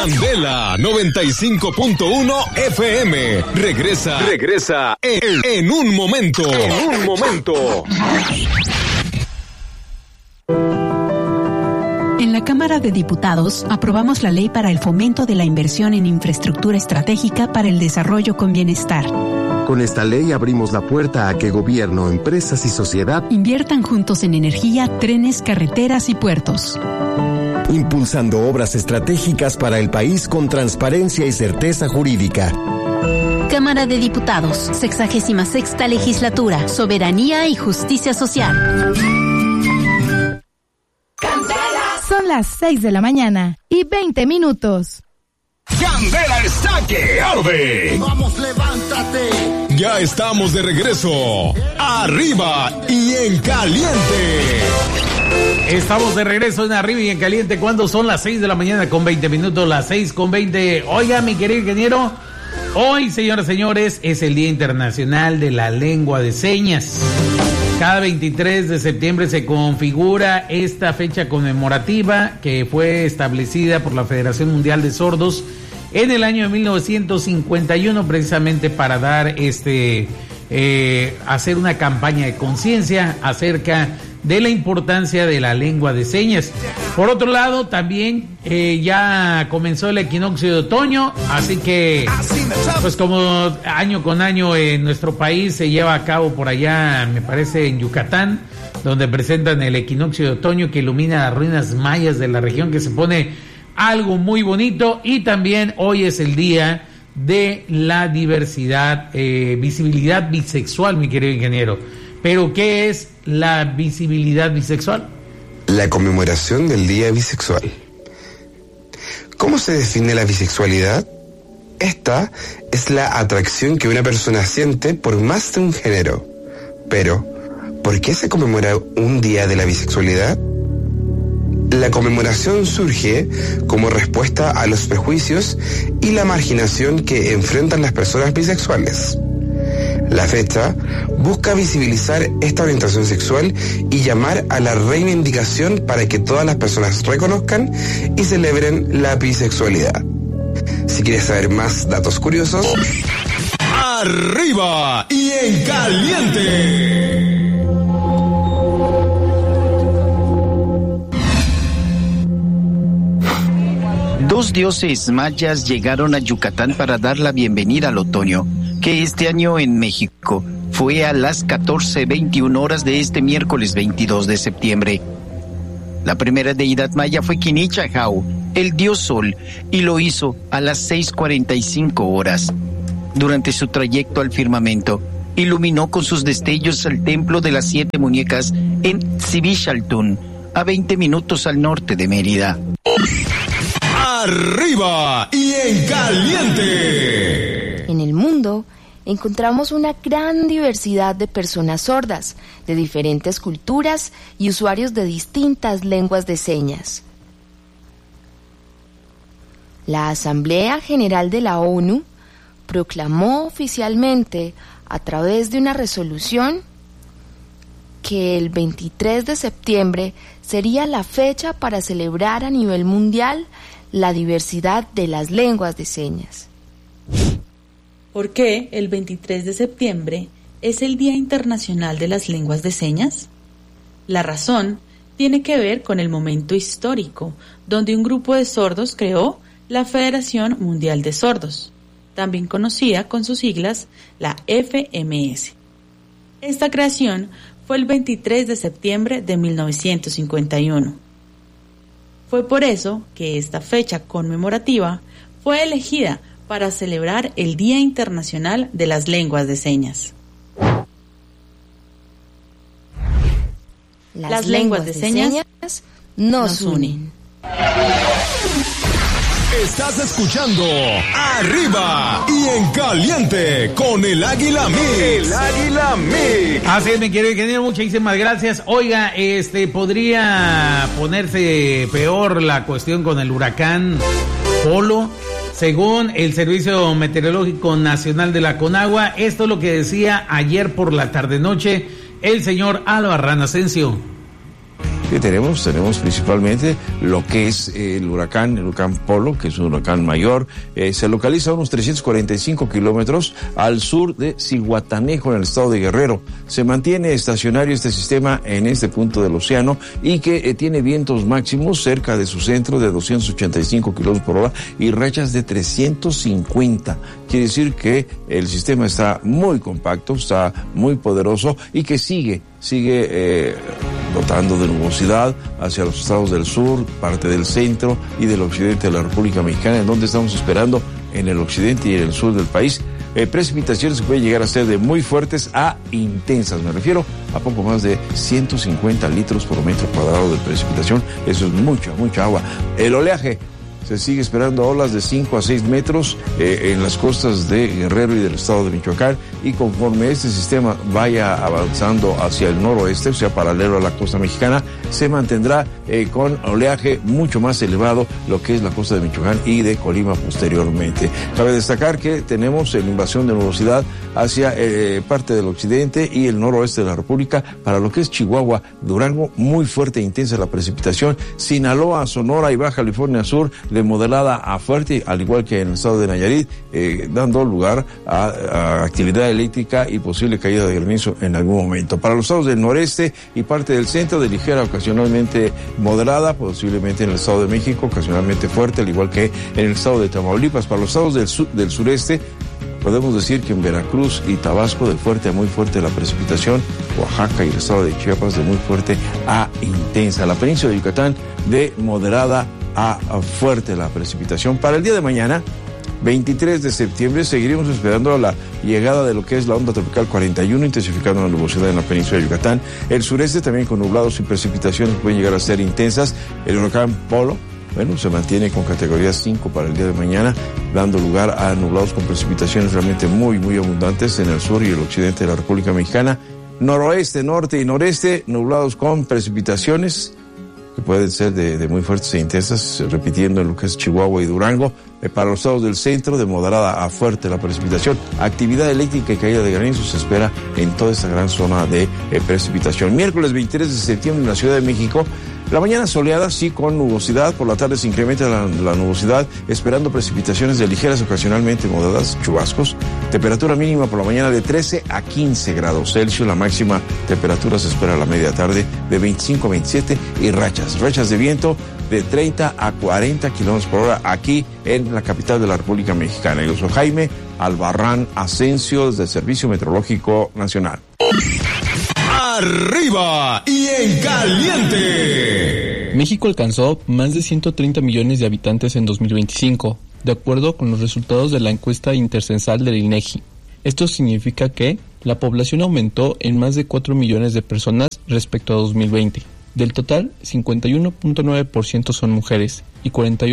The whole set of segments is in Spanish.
Candela 95.1 FM. Regresa en un momento. En la Cámara de Diputados aprobamos la ley para el fomento de la inversión en infraestructura estratégica para el desarrollo con bienestar. Con esta ley abrimos la puerta a que gobierno, empresas y sociedad inviertan juntos en energía, trenes, carreteras y puertos. Impulsando obras estratégicas para el país con transparencia y certeza jurídica. Cámara de Diputados, 66ª Legislatura, Soberanía y Justicia Social. Son las 6 de la mañana y 20 minutos. Candela está que arde. Vamos, levántate. Ya estamos de regreso. Arriba y en caliente. Estamos de regreso en Arriba y en Caliente cuando son las 6 de la mañana con 20 minutos, las 6:20. Oiga, mi querido ingeniero, hoy, señoras y señores, es el Día Internacional de la Lengua de Señas. Cada 23 de septiembre se configura esta fecha conmemorativa que fue establecida por la Federación Mundial de Sordos en el año de 1951, precisamente para dar hacer una campaña de conciencia acerca de la importancia de la lengua de señas. Por otro lado, también ya comenzó el equinoccio de otoño, así que pues como año con año en nuestro país se lleva a cabo por allá, me parece en Yucatán, donde presentan el equinoccio de otoño que ilumina las ruinas mayas de la región, que se pone algo muy bonito. Y también hoy es el día de la diversidad, visibilidad bisexual, mi querido ingeniero. Pero, ¿qué es la visibilidad bisexual? La conmemoración del Día Bisexual. ¿Cómo se define la bisexualidad? Esta es la atracción que una persona siente por más de un género. Pero, ¿por qué se conmemora un día de la bisexualidad? La conmemoración surge como respuesta a los prejuicios y la marginación que enfrentan las personas bisexuales. La fecha busca visibilizar esta orientación sexual y llamar a la reivindicación para que todas las personas reconozcan y celebren la bisexualidad. Si quieres saber más datos curiosos, Arriba y en Caliente. Dos dioses mayas llegaron a Yucatán para dar la bienvenida al otoño, que este año en México fue a las 14:21 horas de este miércoles 22 de septiembre. La primera deidad maya fue Quinichahau, el dios sol, y lo hizo a las 6:45 horas. Durante su trayecto al firmamento, iluminó con sus destellos el templo de las 7 muñecas en Cibichaltún, a 20 minutos al norte de Mérida. Arriba y en Caliente. En el mundo encontramos una gran diversidad de personas sordas, de diferentes culturas y usuarios de distintas lenguas de señas. La Asamblea General de la ONU proclamó oficialmente, a través de una resolución, que el 23 de septiembre sería la fecha para celebrar a nivel mundial la diversidad de las lenguas de señas. ¿Por qué el 23 de septiembre es el Día Internacional de las Lenguas de Señas? La razón tiene que ver con el momento histórico, donde un grupo de sordos creó la Federación Mundial de Sordos, también conocida con sus siglas, la FMS. Esta creación fue el 23 de septiembre de 1951. Fue por eso que esta fecha conmemorativa fue elegida para celebrar el Día Internacional de las Lenguas de Señas. Las lenguas de señas nos unen. Estás escuchando Arriba y en Caliente con el Águila Mix. El Águila Mix. Así es, mi querido ingeniero, muchísimas gracias. Oiga, podría ponerse peor la cuestión con el huracán Polo. Según el Servicio Meteorológico Nacional de la Conagua, esto es lo que decía ayer por la tarde-noche el señor Albarrán Asensio. ¿Qué tenemos? Tenemos principalmente lo que es el huracán Polo, que es un huracán mayor. Se localiza a unos 345 kilómetros al sur de Zihuatanejo, en el estado de Guerrero. Se mantiene estacionario este sistema en este punto del océano y que tiene vientos máximos cerca de su centro de 285 kilómetros por hora y rachas de 350. Quiere decir que el sistema está muy compacto, está muy poderoso y que sigue dotando de nubosidad hacia los estados del sur, parte del centro y del occidente de la República Mexicana, en donde estamos esperando en el occidente y en el sur del país precipitaciones que pueden llegar a ser de muy fuertes a intensas. Me refiero a poco más de 150 litros por metro cuadrado de precipitación. Eso es mucha agua. El oleaje, se sigue esperando olas de 5 a 6 metros en las costas de Guerrero y del estado de Michoacán, y conforme este sistema vaya avanzando hacia el noroeste, o sea, paralelo a la costa mexicana, se mantendrá con oleaje mucho más elevado lo que es la costa de Michoacán y de Colima posteriormente. Cabe destacar que tenemos la invasión de nubosidad hacia parte del occidente y el noroeste de la República, para lo que es Chihuahua, Durango, muy fuerte e intensa la precipitación, Sinaloa, Sonora y Baja California Sur, de moderada a fuerte, al igual que en el estado de Nayarit, dando lugar a actividad eléctrica y posible caída de granizo en algún momento. Para los estados del noreste y parte del centro, de ligera, ocasionalmente moderada, posiblemente en el estado de México, ocasionalmente fuerte, al igual que en el estado de Tamaulipas. Para los estados del sureste, podemos decir que en Veracruz y Tabasco, de fuerte a muy fuerte la precipitación, Oaxaca y el estado de Chiapas, de muy fuerte a intensa. La península de Yucatán, de moderada a fuerte la precipitación. Para el día de mañana, 23 de septiembre, seguiremos esperando la llegada de lo que es la onda tropical 41, intensificando la nubosidad en la península de Yucatán. El sureste también con nublados y precipitaciones que pueden llegar a ser intensas. El huracán Polo, se mantiene con categoría 5 para el día de mañana, dando lugar a nublados con precipitaciones realmente muy abundantes en el sur y el occidente de la República Mexicana. Noroeste, norte y noreste, nublados con precipitaciones que pueden ser de muy fuertes e intensas, repitiendo en lo que es Chihuahua y Durango. Para los estados del centro, de moderada a fuerte la precipitación. Actividad eléctrica y caída de granizo se espera en toda esta gran zona de precipitación. Miércoles 23 de septiembre en la Ciudad de México, la mañana soleada, sí, con nubosidad. Por la tarde se incrementa la nubosidad, esperando precipitaciones de ligeras, ocasionalmente moderadas, chubascos. Temperatura mínima por la mañana de 13 a 15 grados Celsius. La máxima temperatura se espera a la media tarde de 25 a 27 y rachas de viento de 30 a 40 kilómetros por hora aquí en la capital de la República Mexicana. Yo soy Jaime Albarrán Asensio, desde el Servicio Meteorológico Nacional. Arriba y en caliente. México alcanzó más de 130 millones de habitantes en 2025, de acuerdo con los resultados de la encuesta intercensal del INEGI. Esto significa que la población aumentó en más de 4 millones de personas respecto a 2020. Del total, 51.9% son mujeres y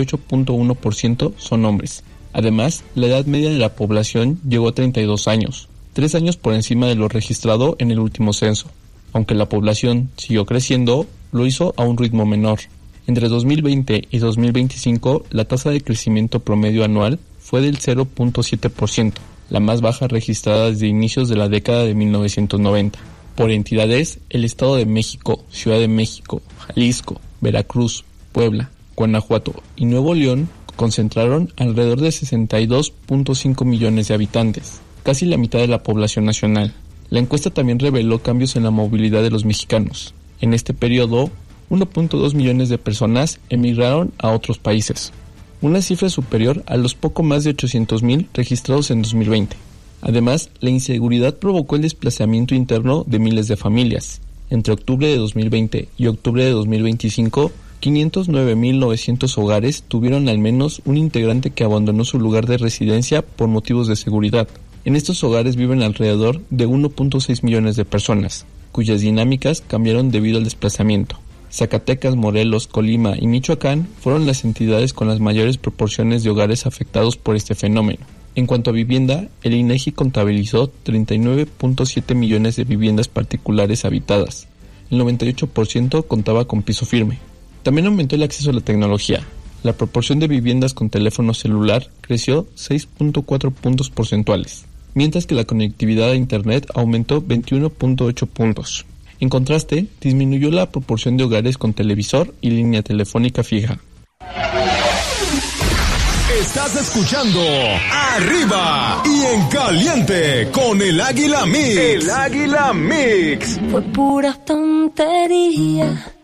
48.1% son hombres. Además, la edad media de la población llegó a 32 años, 3 años por encima de lo registrado en el último censo. Aunque la población siguió creciendo, lo hizo a un ritmo menor. Entre 2020 y 2025, la tasa de crecimiento promedio anual fue del 0.7%, la más baja registrada desde inicios de la década de 1990. Por entidades, el Estado de México, Ciudad de México, Jalisco, Veracruz, Puebla, Guanajuato y Nuevo León concentraron alrededor de 62.5 millones de habitantes, casi la mitad de la población nacional. La encuesta también reveló cambios en la movilidad de los mexicanos. En este periodo, 1.2 millones de personas emigraron a otros países, una cifra superior a los poco más de 800,000 registrados en 2020. Además, la inseguridad provocó el desplazamiento interno de miles de familias. Entre octubre de 2020 y octubre de 2025, 509.900 hogares tuvieron al menos un integrante que abandonó su lugar de residencia por motivos de seguridad. En estos hogares viven alrededor de 1.6 millones de personas, cuyas dinámicas cambiaron debido al desplazamiento. Zacatecas, Morelos, Colima y Michoacán fueron las entidades con las mayores proporciones de hogares afectados por este fenómeno. En cuanto a vivienda, el INEGI contabilizó 39.7 millones de viviendas particulares habitadas. El 98% contaba con piso firme. También aumentó el acceso a la tecnología. La proporción de viviendas con teléfono celular creció 6.4 puntos porcentuales, mientras que la conectividad a Internet aumentó 21.8 puntos. En contraste, disminuyó la proporción de hogares con televisor y línea telefónica fija. Estás escuchando Arriba y en Caliente con el Águila Mix. El Águila Mix. Fue pura tontería